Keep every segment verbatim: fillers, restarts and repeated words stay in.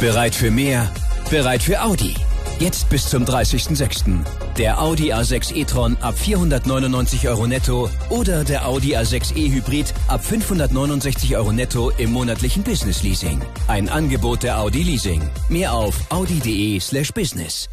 Bereit für mehr? Bereit für Audi. Jetzt bis zum dreißigsten sechsten Der Audi A sechs e-tron ab vierhundertneunundneunzig Euro netto oder der Audi A sechs e-Hybrid ab fünfhundertneunundsechzig Euro netto im monatlichen Business-Leasing. Ein Angebot der Audi Leasing. Mehr auf audi.de slash business.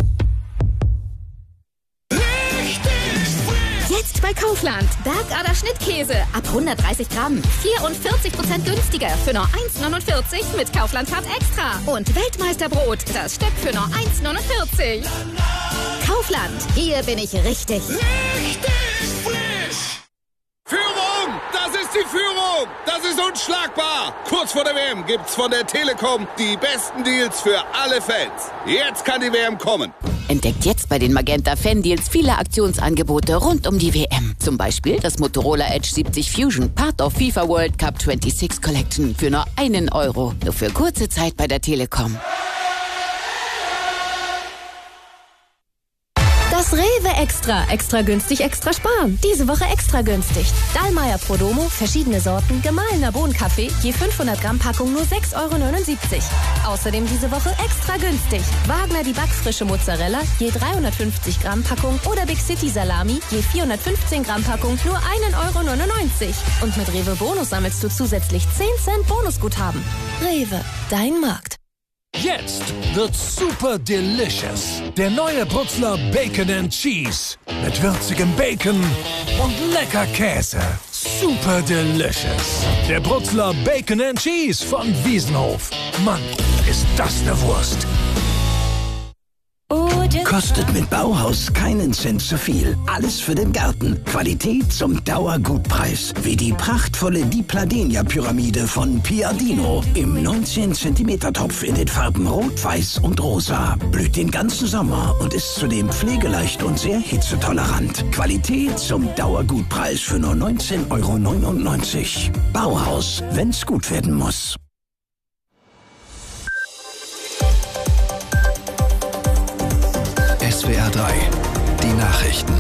Jetzt bei Kaufland. Bergader Schnittkäse ab hundertdreißig Gramm. vierundvierzig Prozent günstiger für nur eins neunundvierzig mit Kaufland Card Extra. Und Weltmeisterbrot, das Stück für nur eins neunundvierzig. Kaufland, hier bin ich richtig. Richtig frisch! Führung! Das ist die Führung! Das ist unschlagbar! Kurz vor der W M gibt's von der Telekom die besten Deals für alle Fans. Jetzt kann die W M kommen. Entdeckt jetzt bei den Magenta Fan Deals viele Aktionsangebote rund um die W M. Zum Beispiel das Motorola Edge siebzig Fusion, Part of FIFA World Cup sechsundzwanzig Collection für nur einen Euro. Nur für kurze Zeit bei der Telekom. Das Rewe Extra. Extra günstig, extra sparen. Diese Woche extra günstig. Dallmayr Prodomo, verschiedene Sorten, gemahlener Bohnenkaffee, je fünfhundert Gramm Packung nur sechs Euro neunundsiebzig. Außerdem diese Woche extra günstig. Wagner die backfrische Mozzarella, je dreihundertfünfzig Gramm Packung oder Big City Salami, je vierhundertfünfzehn Gramm Packung nur einen Euro neunundneunzig. Und mit Rewe Bonus sammelst du zusätzlich zehn Cent Bonusguthaben. Rewe, dein Markt. Jetzt wird's super delicious. Der neue Brutzler Bacon and Cheese. Mit würzigem Bacon und lecker Käse. Super delicious. Der Brutzler Bacon and Cheese von Wiesenhof. Mann, ist das eine Wurst. Kostet mit Bauhaus keinen Cent zu viel. Alles für den Garten. Qualität zum Dauergutpreis. Wie die prachtvolle Di Pladenia-Pyramide von Piadino. Im neunzehn Zentimeter Topf in den Farben Rot, Weiß und Rosa. Blüht den ganzen Sommer und ist zudem pflegeleicht und sehr hitzetolerant. Qualität zum Dauergutpreis für nur neunzehn Euro neunundneunzig. Bauhaus, wenn's gut werden muss. S W R drei, die Nachrichten.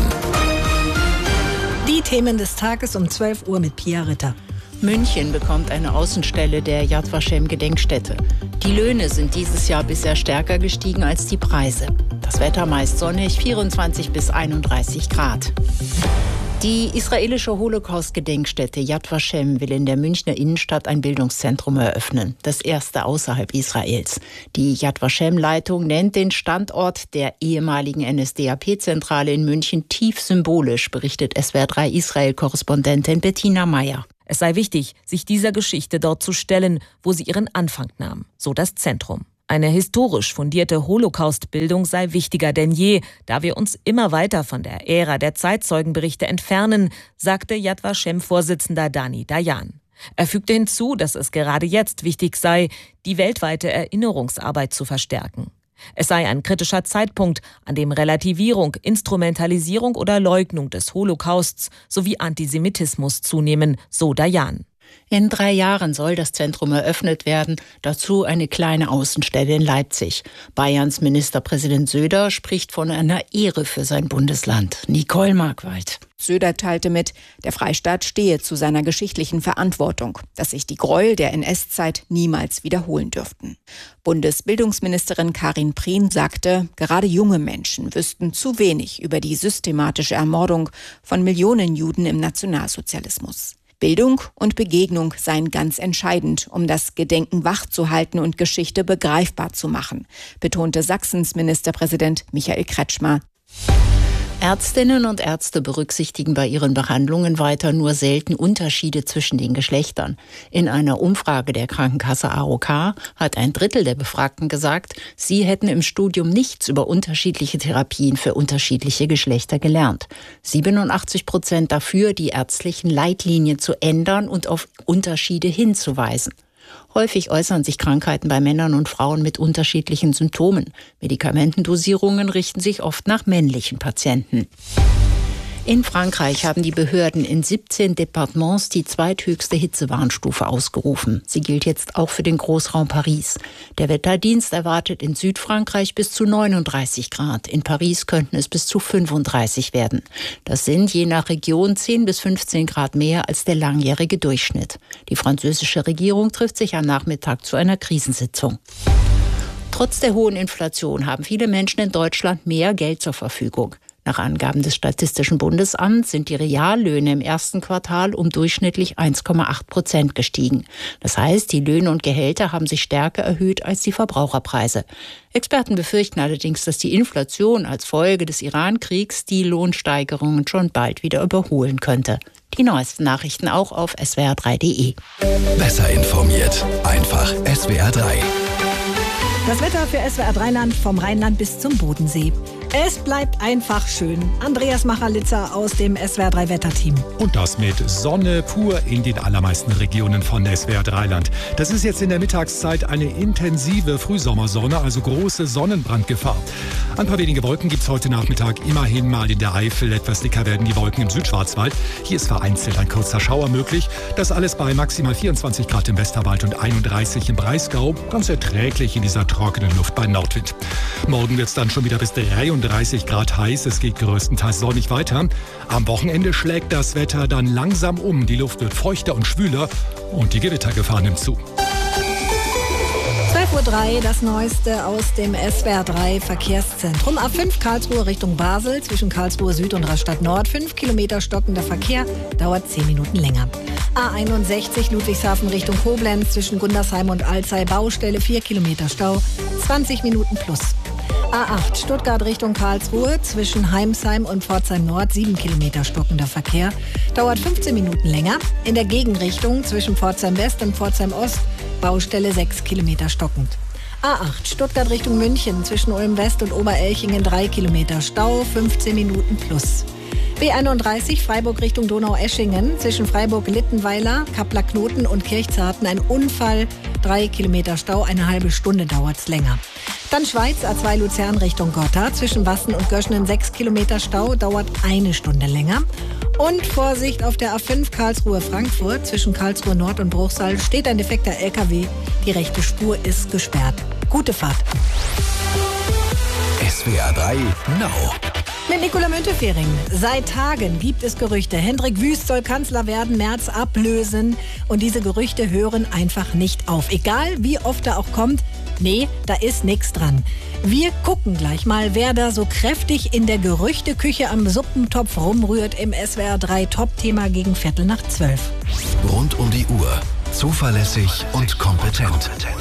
Die Themen des Tages um zwölf Uhr mit Pia Ritter. München bekommt eine Außenstelle der Yad Vashem Gedenkstätte. Die Löhne sind dieses Jahr bisher stärker gestiegen als die Preise. Das Wetter meist sonnig, vierundzwanzig bis einunddreißig Grad. Die israelische Holocaust-Gedenkstätte Yad Vashem will in der Münchner Innenstadt ein Bildungszentrum eröffnen, das erste außerhalb Israels. Die Yad Vashem-Leitung nennt den Standort der ehemaligen N S D A P-Zentrale in München tief symbolisch, berichtet S W R drei Israel-Korrespondentin Bettina Meyer. Es sei wichtig, sich dieser Geschichte dort zu stellen, wo sie ihren Anfang nahm, so das Zentrum. Eine historisch fundierte Holocaust-Bildung sei wichtiger denn je, da wir uns immer weiter von der Ära der Zeitzeugenberichte entfernen, sagte Yad Vashem-Vorsitzender Dani Dayan. Er fügte hinzu, dass es gerade jetzt wichtig sei, die weltweite Erinnerungsarbeit zu verstärken. Es sei ein kritischer Zeitpunkt, an dem Relativierung, Instrumentalisierung oder Leugnung des Holocausts sowie Antisemitismus zunehmen, so Dayan. In drei Jahren soll das Zentrum eröffnet werden, dazu eine kleine Außenstelle in Leipzig. Bayerns Ministerpräsident Söder spricht von einer Ehre für sein Bundesland. Nicole Markwald. Söder teilte mit, der Freistaat stehe zu seiner geschichtlichen Verantwortung, dass sich die Gräuel der N S-Zeit niemals wiederholen dürften. Bundesbildungsministerin Karin Prien sagte, gerade junge Menschen wüssten zu wenig über die systematische Ermordung von Millionen Juden im Nationalsozialismus. Bildung und Begegnung seien ganz entscheidend, um das Gedenken wachzuhalten und Geschichte begreifbar zu machen, betonte Sachsens Ministerpräsident Michael Kretschmer. Ärztinnen und Ärzte berücksichtigen bei ihren Behandlungen weiter nur selten Unterschiede zwischen den Geschlechtern. In einer Umfrage der Krankenkasse A O K hat ein Drittel der Befragten gesagt, sie hätten im Studium nichts über unterschiedliche Therapien für unterschiedliche Geschlechter gelernt. siebenundachtzig Prozent dafür, die ärztlichen Leitlinien zu ändern und auf Unterschiede hinzuweisen. Häufig äußern sich Krankheiten bei Männern und Frauen mit unterschiedlichen Symptomen. Medikamentendosierungen richten sich oft nach männlichen Patienten. In Frankreich haben die Behörden in siebzehn Departements die zweithöchste Hitzewarnstufe ausgerufen. Sie gilt jetzt auch für den Großraum Paris. Der Wetterdienst erwartet in Südfrankreich bis zu neununddreißig Grad. In Paris könnten es bis zu fünfunddreißig werden. Das sind je nach Region zehn bis fünfzehn Grad mehr als der langjährige Durchschnitt. Die französische Regierung trifft sich am Nachmittag zu einer Krisensitzung. Trotz der hohen Inflation haben viele Menschen in Deutschland mehr Geld zur Verfügung. Nach Angaben des Statistischen Bundesamts sind die Reallöhne im ersten Quartal um durchschnittlich eins Komma acht Prozent gestiegen. Das heißt, die Löhne und Gehälter haben sich stärker erhöht als die Verbraucherpreise. Experten befürchten allerdings, dass die Inflation als Folge des Iran-Kriegs die Lohnsteigerungen schon bald wieder überholen könnte. Die neuesten Nachrichten auch auf S W R drei Punkt de. Besser informiert. Einfach S W R drei. Das Wetter für S W R drei Land vom Rheinland bis zum Bodensee. Es bleibt einfach schön. Andreas Machalitzer aus dem S W R drei Wetterteam. Und das mit Sonne pur in den allermeisten Regionen von S W R drei Land. Das ist jetzt in der Mittagszeit eine intensive Frühsommersonne, also große Sonnenbrandgefahr. Ein paar wenige Wolken gibt es heute Nachmittag immerhin mal in der Eifel. Etwas dicker werden die Wolken im Südschwarzwald. Hier ist vereinzelt ein kurzer Schauer möglich. Das alles bei maximal vierundzwanzig Grad im Westerwald und einunddreißig im Breisgau. Ganz erträglich in dieser trockenen Luft bei Nordwind. Morgen wird es dann schon wieder bis dreiunddreißig Grad heiß. Es geht größtenteils sonnig weiter. Am Wochenende schlägt das Wetter dann langsam um. Die Luft wird feuchter und schwüler und die Gewittergefahr nimmt zu. zwölf Uhr drei, das Neueste aus dem S W R drei Verkehrszentrum. A fünf Karlsruhe Richtung Basel, zwischen Karlsruhe Süd und Rastatt Nord. fünf Kilometer stockender Verkehr, dauert zehn Minuten länger. A einundsechzig Ludwigshafen Richtung Koblenz, zwischen Gundersheim und Alzey. Baustelle, vier Kilometer Stau, zwanzig Minuten plus. A acht Stuttgart Richtung Karlsruhe, zwischen Heimsheim und Pforzheim Nord. sieben Kilometer stockender Verkehr, dauert fünfzehn Minuten länger. In der Gegenrichtung zwischen Pforzheim West und Pforzheim Ost. Baustelle sechs Kilometer stockend. A acht Stuttgart Richtung München, zwischen Ulm West und Oberelchingen drei Kilometer Stau, fünfzehn Minuten plus. B einunddreißig Freiburg Richtung Donaueschingen, zwischen Freiburg-Littenweiler, Kappler-Knoten und Kirchzarten ein Unfall, drei Kilometer Stau, eine halbe Stunde dauert's länger. Dann Schweiz, A zwei Luzern Richtung Gotha, zwischen Wassen und Göschenen sechs Kilometer Stau, dauert eine Stunde länger. Und Vorsicht auf der A fünf Karlsruhe-Frankfurt, zwischen Karlsruhe Nord und Bruchsal steht ein defekter L K W. Die rechte Spur ist gesperrt. Gute Fahrt. S W R drei Now. Mit Nicola Müntefering. Seit Tagen gibt es Gerüchte. Hendrik Wüst soll Kanzler werden, Merz ablösen. Und diese Gerüchte hören einfach nicht auf. Egal wie oft er auch kommt, nee, da ist nichts dran. Wir gucken gleich mal, wer da so kräftig in der Gerüchteküche am Suppentopf rumrührt im S W R drei Top-Thema gegen Viertel nach zwölf. Rund um die Uhr. Zuverlässig und kompetent.